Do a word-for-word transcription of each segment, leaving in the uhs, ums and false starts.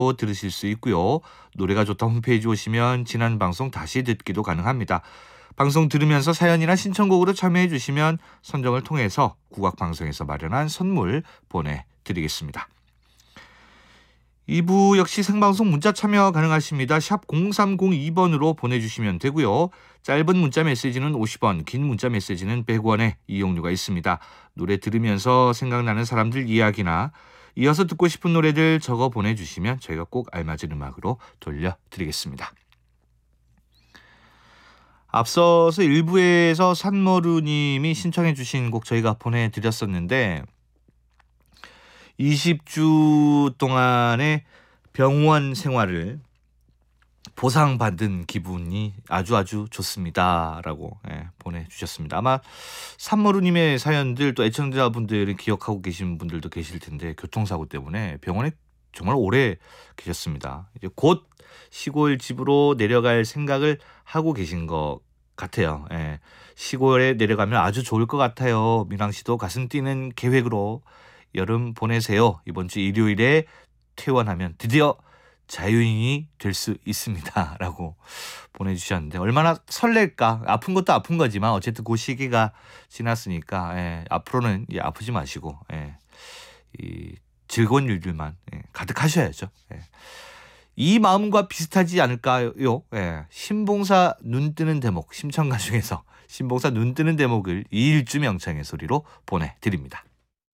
들으실 수 있고요. 노래가 좋다 홈페이지 오시면 지난 방송 다시 듣기도 가능합니다. 방송 들으면서 사연이나 신청곡으로 참여해 주시면 선정을 통해서 국악방송에서 마련한 선물 보내드리겠습니다. 이 부 역시 생방송 문자 참여 가능하십니다. 샵 공삼공이 번으로 보내주시면 되고요. 짧은 문자 메시지는 오십 원, 긴 문자 메시지는 백 원의 이용료가 있습니다. 노래 들으면서 생각나는 사람들 이야기나 이어서 듣고 싶은 노래들 적어 보내주시면 저희가 꼭 알맞은 음악으로 돌려드리겠습니다. 앞서서 일 부에서 산머루님이 신청해 주신 곡 저희가 보내드렸었는데 이십 주 동안의 병원 생활을 보상받은 기분이 아주 아주 좋습니다 라고 예, 보내주셨습니다. 아마 산머루님의 사연들 또 애청자분들이 기억하고 계신 분들도 계실 텐데 교통사고 때문에 병원에 정말 오래 계셨습니다. 이제 곧 시골 집으로 내려갈 생각을 하고 계신 것 같아요. 예, 시골에 내려가면 아주 좋을 것 같아요. 미랑 씨도 가슴 뛰는 계획으로 여름 보내세요. 이번 주 일요일에 퇴원하면 드디어 자유인이 될 수 있습니다 라고 보내주셨는데 얼마나 설렐까. 아픈 것도 아픈 거지만 어쨌든 그 시기가 지났으니까 예, 앞으로는 예, 아프지 마시고 예, 이 즐거운 일들만 예, 가득하셔야죠. 예. 이 마음과 비슷하지 않을까요? 예, 신봉사 눈 뜨는 대목 심청가 중에서 신봉사 눈 뜨는 대목을 이일주 명창의 소리로 보내드립니다.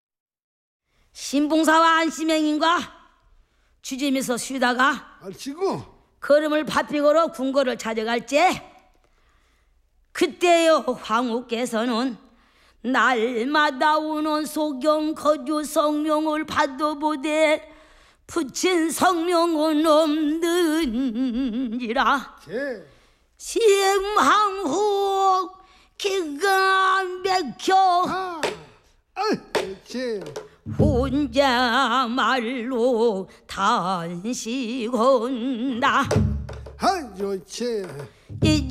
신봉사와 안시명인과 주점에서 쉬다가 알치고 걸음을 바삐 걸어 궁궐을 찾아갈지 그때요 황후께서는 날마다 오는 소경 거주 성명을 받아보되 붙인 성명은 없는지라 제 심항후 기가 막혀 아, 아이, 제 혼자 말로 단식한다 한 좋지. 이